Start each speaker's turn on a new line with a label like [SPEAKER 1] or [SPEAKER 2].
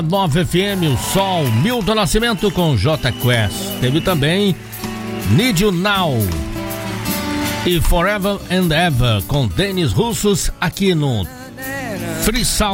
[SPEAKER 1] 9 FM, o Sol, Milton Nascimento com J Quest. Teve também Need You Now e Forever and Ever com Denis Russos aqui no Free Sound.